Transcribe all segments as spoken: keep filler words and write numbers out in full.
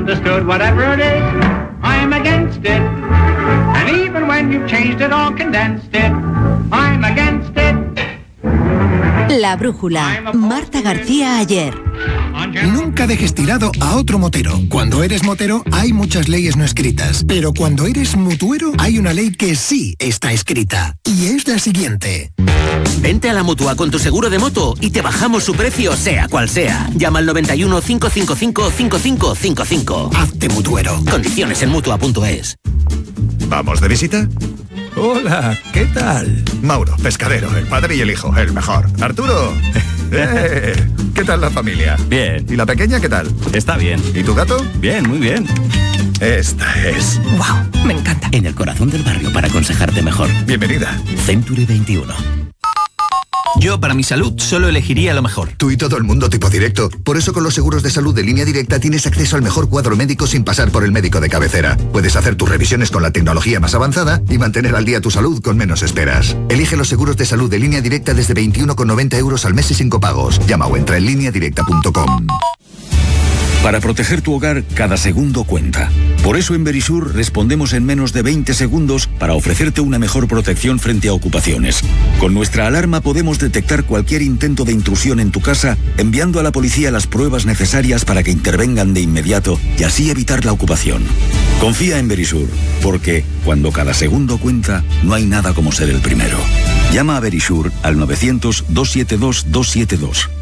understood whatever it is, I'm against it. And even when you've changed it or condensed it, I'm against it. La Brújula, Marta García Ayer. Nunca dejes tirado a otro motero. Cuando eres motero hay muchas leyes no escritas, pero cuando eres mutuero hay una ley que sí está escrita, y es la siguiente. Vente a la Mutua con tu seguro de moto y te bajamos su precio sea cual sea. Llama al noventa y uno, cinco cinco cinco, cinco cinco cinco cinco. Hazte mutuero. Condiciones en mutua punto es. ¿Vamos de visita? Hola, ¿qué tal? Mauro, pescadero, el padre y el hijo, el mejor. Arturo, eh, ¿qué tal la familia? Bien. ¿Y la pequeña qué tal? Está bien. ¿Y tu gato? Bien, muy bien. Esta es... ¡Wow! Me encanta. En el corazón del barrio para aconsejarte mejor. Bienvenida. Century veintiuno. Yo, para mi salud, solo elegiría lo mejor. Tú y todo el mundo tipo directo. Por eso con los seguros de salud de Línea Directa tienes acceso al mejor cuadro médico sin pasar por el médico de cabecera. Puedes hacer tus revisiones con la tecnología más avanzada y mantener al día tu salud con menos esperas. Elige los seguros de salud de Línea Directa desde veintiuno con noventa euros al mes y sin copagos. Llama o entra en línea directa punto com. Para proteger tu hogar, cada segundo cuenta. Por eso en Verisur respondemos en menos de veinte segundos para ofrecerte una mejor protección frente a ocupaciones. Con nuestra alarma podemos detectar cualquier intento de intrusión en tu casa, enviando a la policía las pruebas necesarias para que intervengan de inmediato y así evitar la ocupación. Confía en Verisur, porque cuando cada segundo cuenta, no hay nada como ser el primero. Llama a Verisur al novecientos, doscientos setenta y dos, doscientos setenta y dos.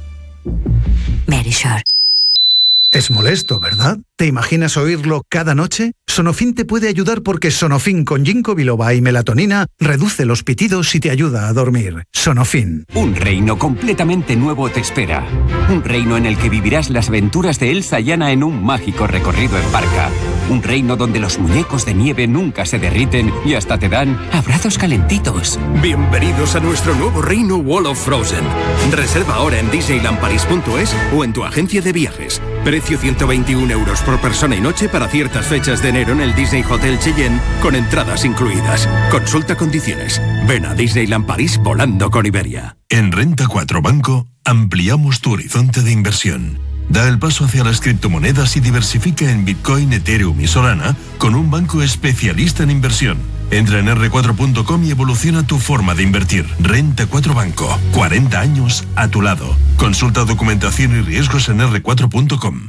Verisur. Es molesto, ¿verdad? ¿Te imaginas oírlo cada noche? Sonofin te puede ayudar porque Sonofin con ginkgo biloba y melatonina reduce los pitidos y te ayuda a dormir. Sonofin. Un reino completamente nuevo te espera. Un reino en el que vivirás las aventuras de Elsa y Anna en un mágico recorrido en barca. Un reino donde los muñecos de nieve nunca se derriten y hasta te dan abrazos calentitos. Bienvenidos a nuestro nuevo reino Wall of Frozen. Reserva ahora en disneyland paris punto es o en tu agencia de viajes. Precio ciento veintiún euros por persona y noche para ciertas fechas de enero en el Disney Hotel Cheyenne con entradas incluidas. Consulta condiciones. Ven a Disneyland París volando con Iberia. En Renta cuatro Banco ampliamos tu horizonte de inversión. Da el paso hacia las criptomonedas y diversifica en Bitcoin, Ethereum y Solana con un banco especialista en inversión. Entra en erre cuatro punto com y evoluciona tu forma de invertir. Renta cuatro Banco. cuarenta años a tu lado. Consulta documentación y riesgos en erre cuatro punto com.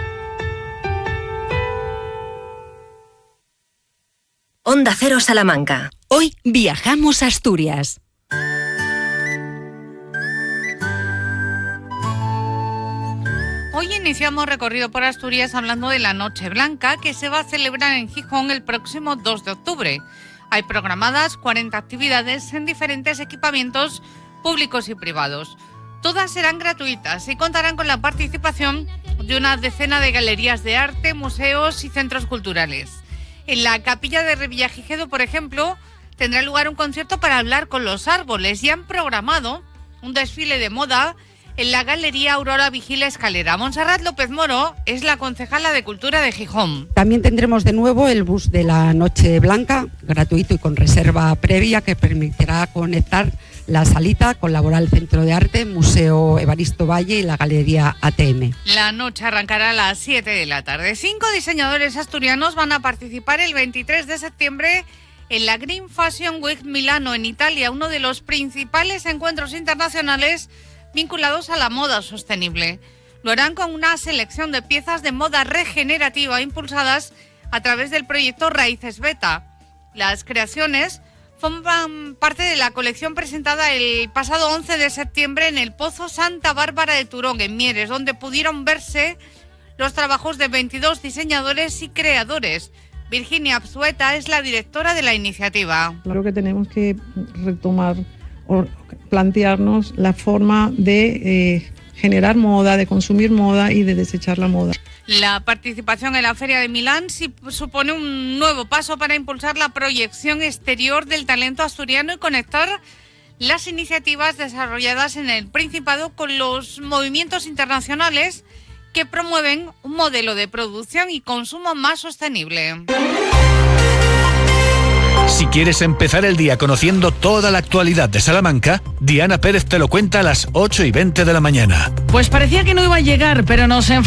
Onda Cero Salamanca. Hoy viajamos a Asturias. Hoy iniciamos recorrido por Asturias hablando de la Noche Blanca, que se va a celebrar en Gijón el próximo dos de octubre. Hay programadas cuarenta actividades en diferentes equipamientos públicos y privados. Todas serán gratuitas y contarán con la participación de una decena de galerías de arte, museos y centros culturales. En la capilla de Revillagigedo, por ejemplo, tendrá lugar un concierto para hablar con los árboles y han programado un desfile de moda en la Galería Aurora Vigila Escalera. Montserrat López Moro es la concejala de Cultura de Gijón. También tendremos de nuevo el bus de la Noche Blanca, gratuito y con reserva previa, que permitirá conectar la salita con Laboral Centro de Arte, Museo Evaristo Valle y la Galería A T M. La noche arrancará a las siete de la tarde. Cinco diseñadores asturianos van a participar el veintitrés de septiembre en la Green Fashion Week Milano, en Italia, uno de los principales encuentros internacionales vinculados a la moda sostenible. Lo harán con una selección de piezas de moda regenerativa impulsadas a través del proyecto Raíces Beta. Las creaciones forman parte de la colección presentada el pasado once de septiembre en el Pozo Santa Bárbara de Turón, en Mieres, donde pudieron verse los trabajos de veintidós diseñadores y creadores. Virginia Absueta es la directora de la iniciativa. Claro que tenemos que retomar o plantearnos la forma de eh, generar moda, de consumir moda y de desechar la moda. La participación en la Feria de Milán supone un nuevo paso para impulsar la proyección exterior del talento asturiano y conectar las iniciativas desarrolladas en el Principado con los movimientos internacionales que promueven un modelo de producción y consumo más sostenible. Si quieres empezar el día conociendo toda la actualidad de Salamanca, Diana Pérez te lo cuenta a las ocho y veinte de la mañana. Pues parecía que no iba a llegar, pero nos enfrentamos